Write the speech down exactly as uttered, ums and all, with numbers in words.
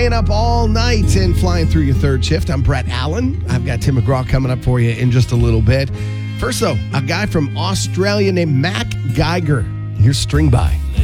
Staying up all night and flying through your third shift. I'm Brett Allen. I've got Tim McGraw coming up for you in just a little bit. First, though, a guy from Australia named Mac Geiger. Here's String By.